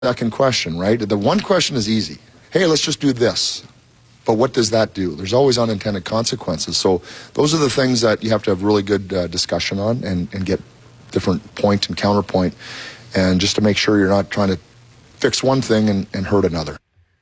second question, right? The one question is easy. Hey, let's just do this. But what does that do? There's always unintended consequences. So those are the things that you have to have really good discussion on and get different point and counterpoint, and just to make sure you're not trying to fix one thing and hurt another.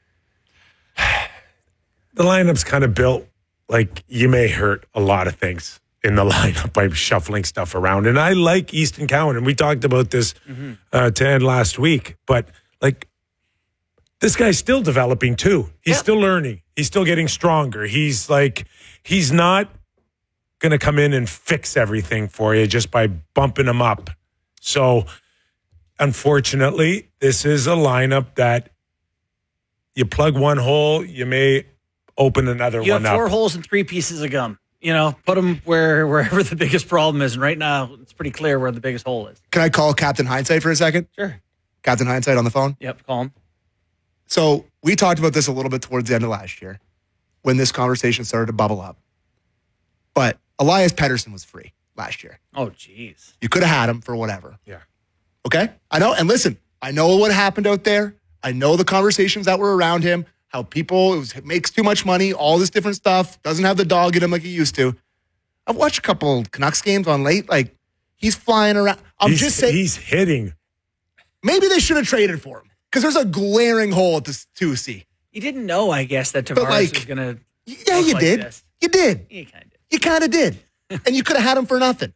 The lineup's kind of built like you may hurt a lot of things in the lineup by shuffling stuff around. And I like Easton Cowan, and we talked about this to end last week. But, like, this guy's still developing, too. He's still learning. He's still getting stronger. He's not going to come in and fix everything for you just by bumping him up. So, unfortunately, this is a lineup that you plug one hole, you may open another one up. You have 4 holes and 3 pieces of gum. You know, put them wherever the biggest problem is. And right now, it's pretty clear where the biggest hole is. Can I call Captain Hindsight for a second? Sure. Captain Hindsight on the phone? Yep, call him. So we talked about this a little bit towards the end of last year when this conversation started to bubble up. But Elias Pettersson was free last year. Oh, jeez. You could have had him for whatever. Yeah. Okay? I know. And listen, I know what happened out there. I know the conversations that were around him, how people, makes too much money, all this different stuff, doesn't have the dog in him like he used to. I've watched a couple Canucks games on late. Like, he's flying around. He's just saying. He's hitting. Maybe they should have traded for him because there's a glaring hole at the 2C. You didn't know, I guess, that Tavares was going to. Yeah, you did. This. You did. You kind of did. And you could have had him for nothing.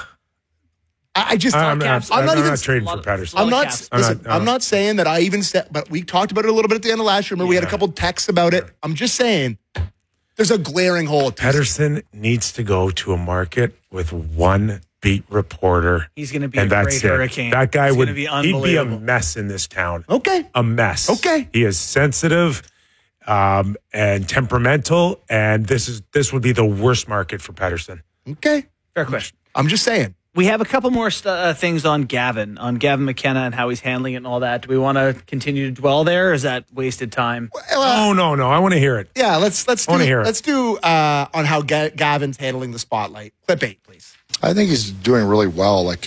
I'm not trading for Pettersson. I'm not saying that I even said, but we talked about it a little bit at the end of last year. Remember, we had a couple texts about it. I'm just saying there's a glaring hole. Pettersson needs to go to a market with one beat reporter. He's going to be a great hurricane. That guy would be unbelievable. He'd be a mess in this town. Okay. A mess. Okay. He is sensitive and temperamental, and this would be the worst market for Pettersson. Okay. Fair question. I'm just saying. We have a couple more things on Gavin McKenna and how he's handling it and all that. Do we want to continue to dwell there, or is that wasted time? No. I want to hear it. Yeah, let's do on how Gavin's handling the spotlight. Clip 8, please. I think he's doing really well. Like,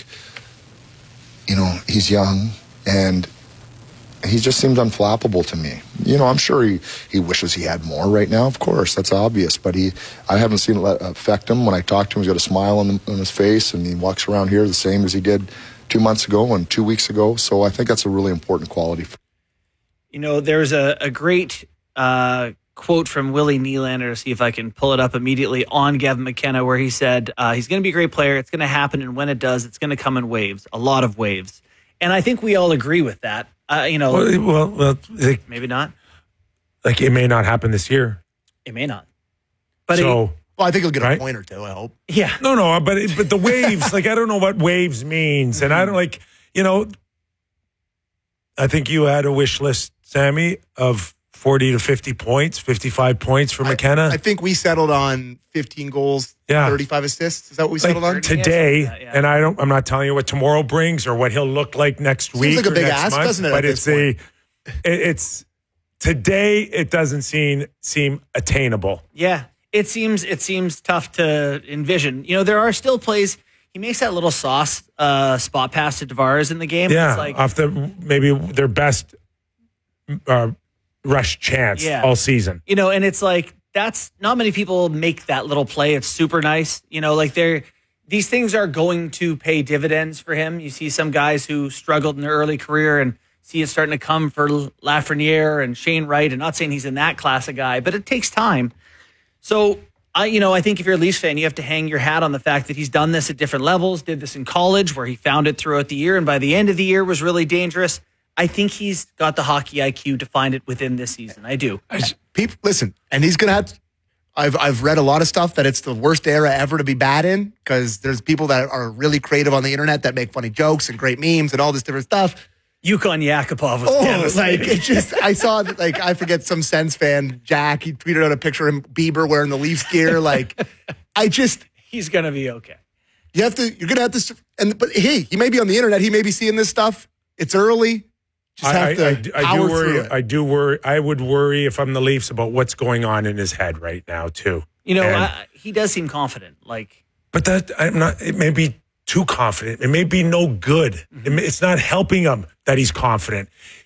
he's young and he just seems unflappable to me. I'm sure he wishes he had more right now. Of course, that's obvious. But I haven't seen it affect him. When I talk to him, he's got a smile on his face, and he walks around here the same as he did 2 months ago and 2 weeks ago. So I think that's a really important quality. There's a great quote from Willie Nylander, to see if I can pull it up immediately, on Gavin McKenna, where he said, he's going to be a great player. It's going to happen, and when it does, it's going to come in waves, a lot of waves. And I think we all agree with that. Maybe not. Like, it may not happen this year. It may not. But I think he'll get a point or two, I hope. Yeah. No, but the waves, like, I don't know what waves means. And I don't I think you had a wish list, Sammy, of 40 to 50 points, 55 points for McKenna. I think we settled on 15 goals, 35 assists. Is that what we settled on? Today, and I'm not telling you what tomorrow brings or what he'll look like next week. Seems like a big next ask, month, doesn't it? But it's today. It doesn't seem attainable. Yeah, it seems tough to envision. There are still plays. He makes that little sauce spot pass to Tavares in the game. Yeah, it's like, off maybe their best rush chance all season. And it's like, that's not many people make that little play. It's super nice. These things are going to pay dividends for him. You see some guys who struggled in their early career and see it starting to come for Lafreniere and Shane Wright. And not saying he's in that class of guy, but it takes time. So I think if you're a Leafs fan, you have to hang your hat on the fact that he's done this at different levels, did this in college where he found it throughout the year, and by the end of the year was really dangerous. I think he's got the hockey IQ to find it within this season. I do. People, listen, and he's going to have to, I've read a lot of stuff that it's the worst era ever to be bad in, because there's people that are really creative on the internet that make funny jokes and great memes and all this different stuff. Yukon Yakupov was I saw that, I forget, some Sens fan, Jack, he tweeted out a picture of him, Bieber wearing the Leafs gear. He's going to be okay. You're going to have to, but hey, he may be on the internet. He may be seeing this stuff. It's early. I do worry. I would worry if I'm the Leafs about what's going on in his head right now too. He does seem confident. But that I'm not. It may be too confident. It may be no good. Mm-hmm. It's not helping him that he's confident.